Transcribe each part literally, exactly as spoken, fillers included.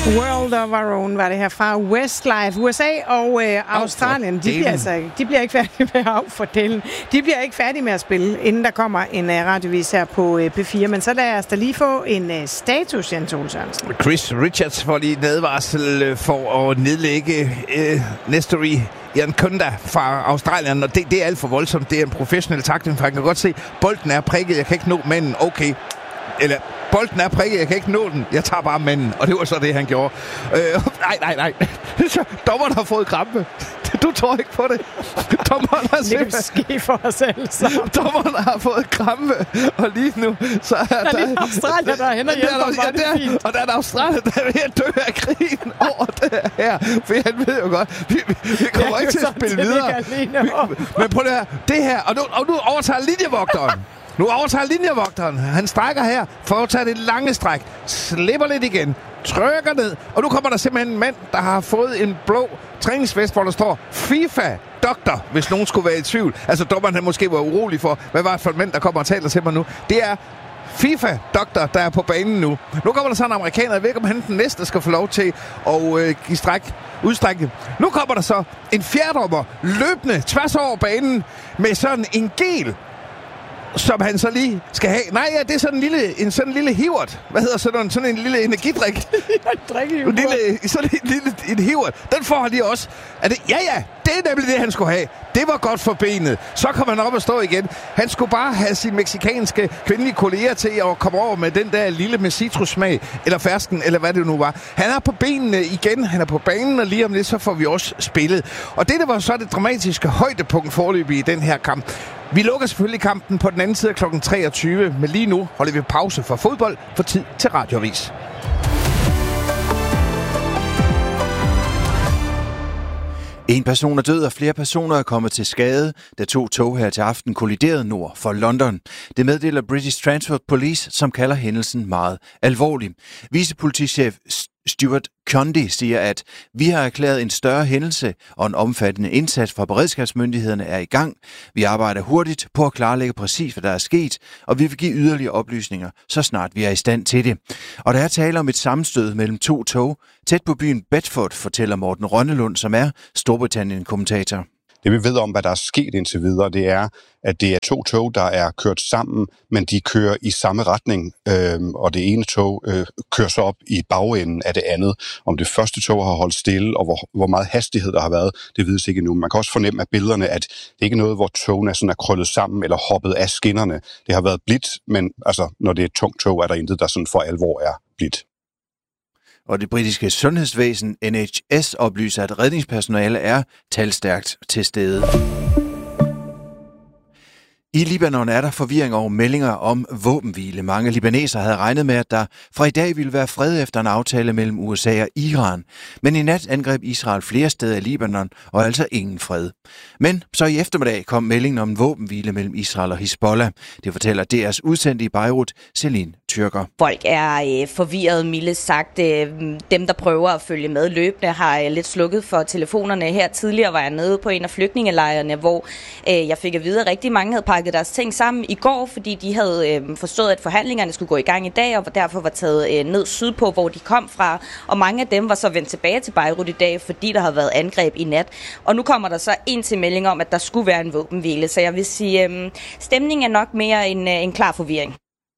World of Our Own var det her fra Westlife. U S A og øh, Australien, de bliver, altså, de bliver ikke færdige med at fordele. De bliver ikke færdige med at spille, inden der kommer en uh, radiovis her på uh, P fire. Men så lad os da lige få en uh, status, Jens Ole Sørensen. Chris Richards får lige en advarsel for at nedlægge uh, Nestori Jankunda fra Australien, og det, det er alt for voldsomt. Det er en professionel takling, for jeg kan godt se, bolden er prikket, jeg kan ikke nå manden. Okay. Eller, bolden er prikket, jeg kan ikke nå den. Jeg tager bare manden, og det var så det, han gjorde. Øh, nej, nej, nej. Dommeren har fået krampe. Du tror ikke på det. Dommeren har det kan ske for os alle sammen. Dommeren har fået krampe, og lige nu, så er der... Der er lige Australien, der er hen og hjælper, der, ja, der, det og der er en Australien, der er ved at dø af krigen over det her. For han ved jo godt, vi, vi, vi kommer ikke til at spille videre. Vi, men prøv det her. Det her, og nu, og nu overtager linjevogteren. Nu overtager linjevogteren. Han strækker her, foretager det lange stræk, slipper lidt igen, trykker ned, og nu kommer der simpelthen en mand, der har fået en blå træningsvest, hvor der står FIFA Doktor, hvis nogen skulle være i tvivl. Altså dommeren han måske var urolig for, hvad var det for en mand, der kommer og taler til mig nu. Det er FIFA Doktor, der er på banen nu. Nu kommer der så en amerikaner, jeg ved ikke, om han den næste skal få lov til at øh, give stræk, udstrække. Nu kommer der så en fjerdommer løbende tværs over banen med sådan en gel, som han så lige skal have. Nej, ja, det er sådan en lille, en sådan en lille hivert. Hvad hedder sådan, sådan en lille energidrik? en lille, sådan en lille en hivert. Den får han lige også. Er det, ja, ja, det er nemlig det, han skulle have. Det var godt for benet. Så kom han op og stå igen. Han skulle bare have sin meksikanske kvindelige kolleger til at komme over med den der lille med citrussmag, eller fersken, eller hvad det nu var. Han er på benene igen. Han er på banen, og lige om lidt, så får vi også spillet. Og det, der var så det dramatiske højdepunkt forløbig i den her kamp. Vi lukker selvfølgelig kampen på den anden side klokken treogtyve, men lige nu holder vi pause for fodbold for tid til radioavis. En person er død, og flere personer er kommet til skade, da to tog her til aften kolliderede nord for London. Det meddeler British Transport Police, som kalder hændelsen meget alvorlig. Vicepolitichef Stuart Condy siger, at vi har erklæret en større hændelse, og en omfattende indsats fra beredskabsmyndighederne er i gang. Vi arbejder hurtigt på at klarlægge præcis, hvad der er sket, og vi vil give yderligere oplysninger, så snart vi er i stand til det. Og der er tale om et sammenstød mellem to tog tæt på byen Bedford, fortæller Morten Rønnelund, som er Storbritannien-kommentator. Det vi ved om, hvad der er sket indtil videre, det er, at det er to tog, der er kørt sammen, men de kører i samme retning, øh, og det ene tog øh, kører så op i bagenden af det andet. Om det første tog har holdt stille, og hvor, hvor meget hastighed der har været, det vides ikke endnu. Man kan også fornemme af billederne, at det ikke er noget, hvor togene sådan er krøllet sammen eller hoppet af skinnerne. Det har været blidt, men altså, når det er et tungt tog, er der intet, der sådan for alvor er blidt. Og det britiske sundhedsvæsen N H S oplyser, at redningspersonale er talstærkt til stede. I Libanon er der forvirring over meldinger om våbenhvile. Mange libaneser havde regnet med, at der fra i dag ville være fred efter en aftale mellem U S A og Iran. Men i nat angreb Israel flere steder i Libanon, og altså ingen fred. Men så i eftermiddag kom meldingen om en våbenhvile mellem Israel og Hizbollah. Det fortæller D R's udsendte i Beirut, Celine Tyrker. Folk er øh, forvirret, mildt sagt. Øh, dem, der prøver at følge med løbende, har øh, lidt slukket for telefonerne. Her tidligere var jeg nede på en af flygtningelejrene, hvor øh, jeg fik at vide, at rigtig mange havde pakket deres ting sammen i går, fordi de havde øh, forstået, at forhandlingerne skulle gå i gang i dag, og derfor var taget øh, ned sydpå, hvor de kom fra. Og mange af dem var så vendt tilbage til Beirut i dag, fordi der havde været angreb i nat. Og nu kommer der så en til melding om, at der skulle være en våbenhvile. Så jeg vil sige, øh, stemningen er nok mere en, øh, en klar forvirring.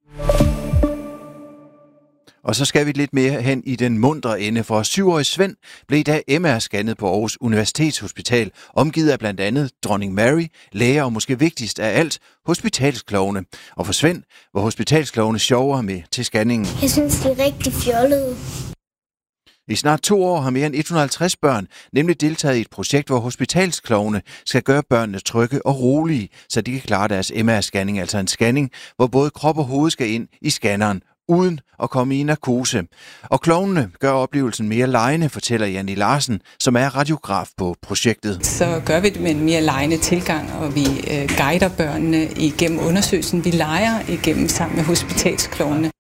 Og så skal vi lidt mere hen i den mundre ende, for syvårig Svend blev i dag M R-scannet på Aarhus Universitetshospital, omgivet af blandt andet dronning Mary, læger og måske vigtigst af alt, hospitalsklovne. Og for Svend var hospitalsklovne sjovere med til scanningen. Jeg synes, de er rigtig fjollede. I snart to år har mere end et hundrede og halvtreds børn nemlig deltaget i et projekt, hvor hospitalsklovne skal gøre børnene trygge og rolige, så de kan klare deres M R-scanning, altså en scanning, hvor både krop og hoved skal ind i scanneren, uden at komme i narkose. Og klovnene gør oplevelsen mere legende, fortæller Janni Larsen, som er radiograf på projektet. Så gør vi det med en mere legende tilgang, og vi øh, guider børnene igennem undersøgelsen. Vi leger igennem sammen med hospitalsklovnene.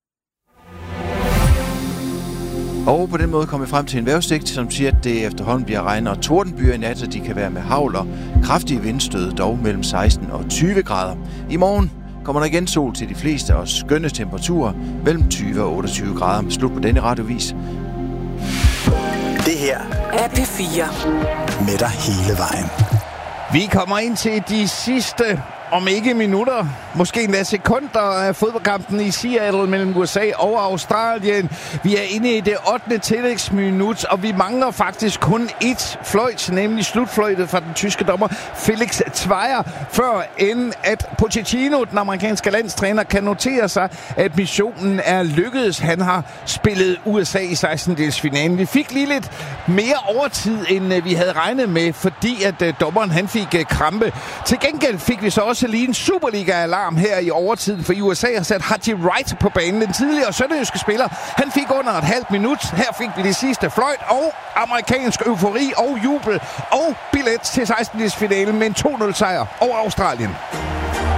Og på den måde kommer vi frem til en vejrudsigt, som siger, at det efterhånden bliver regn og tordenbyer i nat, og de kan være med hagl og kraftige vindstød, dog mellem seksten og tyve grader. I morgen kommer der igen sol til de fleste og skønne temperaturer mellem tyve og otteogtyve grader. Slut på denne radiovis. Det her er P fire. Med dig hele vejen. Vi kommer ind til de sidste, om ikke minutter, måske endda sekunder af fodboldkampen i Seattle mellem U S A og Australien. Vi er inde i det ottende tillægsminut, og vi mangler faktisk kun ét fløjt, nemlig slutfløjtet fra den tyske dommer Felix Zweier, før end at Pochettino, den amerikanske landstræner, kan notere sig, at missionen er lykkedes. Han har spillet U S A i sekstendedelsfinalen. Vi fik lige lidt mere overtid, end vi havde regnet med, fordi at dommeren han fik krampe. Til gengæld fik vi så også lige en Superliga-alarm her i overtiden, for U S A har sat Haji Wright på banen. Den tidligere sønderjyske spiller, han fik under et halvt minut. Her fik vi det sidste fløjt og amerikansk eufori og jubel og billet til sekstendedelsfinalen med en to nul sejr over Australien.